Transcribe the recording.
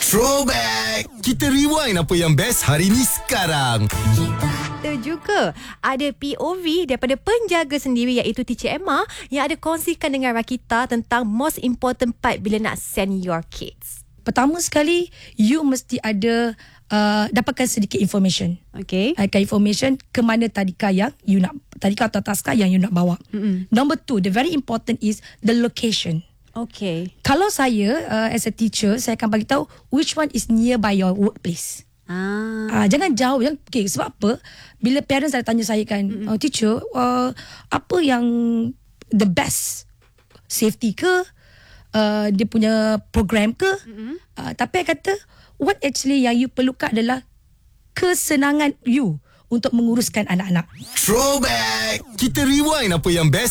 Throwback! Kita rewind apa yang best hari ni sekarang. Kita juga ada POV daripada penjaga sendiri iaitu Teacher Emma yang ada kongsikan dengan Rakita tentang most important part bila nak send your kids. Pertama sekali, you mesti ada dapatkan sedikit information. Okay. Information ke mana tadika yang you nak, tadika atau taska yang you nak bawa. Number 2, the very important is the location. Okay. Kalau saya as a teacher, saya akan bagi tahu which one is nearby your workplace. Jangan jauh. Okay, sebab apa? Bila parents ada tanya saya kan, teacher, apa yang the best? Safety ke? Dia punya program ke? Tapi saya kata, what actually yang you perlukan adalah kesenangan you untuk menguruskan anak-anak. Throwback! Kita rewind apa yang best